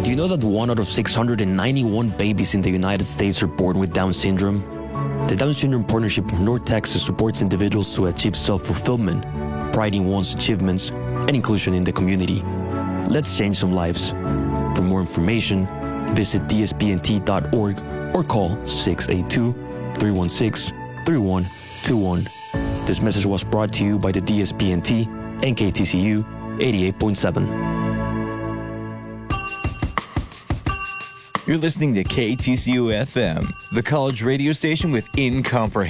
Do you know that 1 out of 691 babies in the United States are born with Down syndrome? The Down Syndrome Partnership of North Texas supports individuals to achieve self-fulfillment, pride in one's achievements, and inclusion in the community. Let's change some lives. For more information, visit dspnt.org or call 682-316-3121. This message was brought to you by the DSPNT and KTCU 88.7. You're listening to KTCU FM, the college radio station with incomprehensible